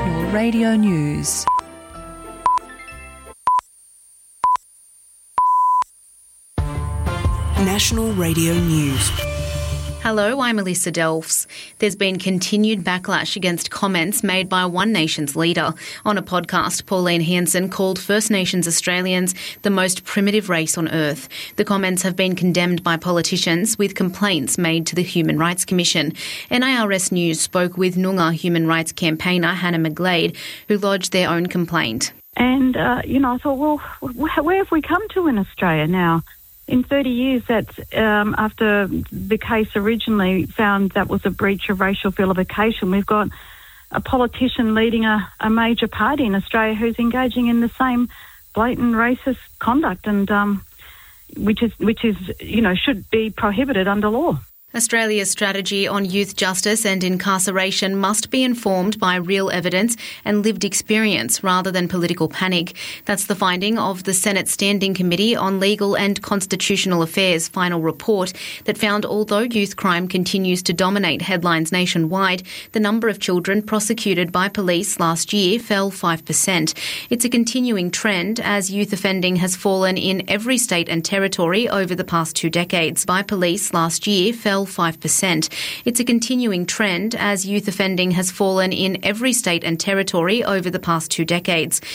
National Radio News. National Radio News. Hello, I'm Alyssa Delfs. There's been continued backlash against comments made by One Nation's leader. On a podcast, Pauline Hanson called First Nations Australians the most primitive race on earth. The comments have been condemned by politicians, with complaints made to the Human Rights Commission. NIRS News spoke with Noongar human rights campaigner Hannah McGlade, who lodged their own complaint. And, I thought, well, where have we come to in Australia now? In 30 years, that's after the case originally found that was a breach of racial vilification, we've got a politician leading a major party in Australia who's engaging in the same blatant racist conduct, and which is should be prohibited under law. Australia's strategy on youth justice and incarceration must be informed by real evidence and lived experience rather than political panic. That's the finding of the Senate Standing Committee on Legal and Constitutional Affairs' final report that found although youth crime continues to dominate headlines nationwide, the number of children prosecuted by police last year fell 5%. It's a continuing trend as youth offending has fallen in every state and territory over the past 2 decades. By police last year fell 5%. It's a continuing trend as youth offending has fallen in every state and territory over the past 2 decades.